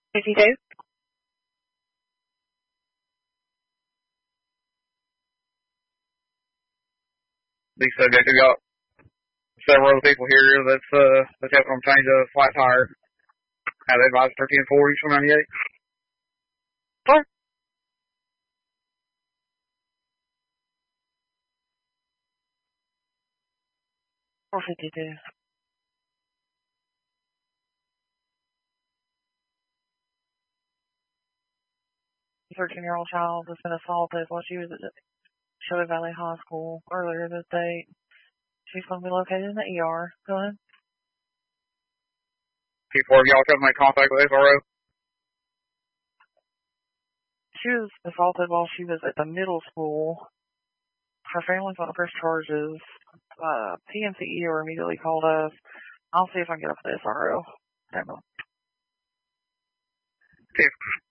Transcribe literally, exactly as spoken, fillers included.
fifty-two. These subjects have got several other people here that's uh that's helping them change a flat tire. Have they advised thirteen forty from ninety-eight? Four. Four fifty-two. thirteen-year-old child has been assaulted while she was at Shelby Valley High School earlier this day. She's going to be located in the E R. Go ahead. T four, y'all trying to make contact with S R O? She was assaulted while she was at the middle school. Her family's going to press charges. Uh, P M C E R immediately called us. I'll see if I can get up to the S R O. Two.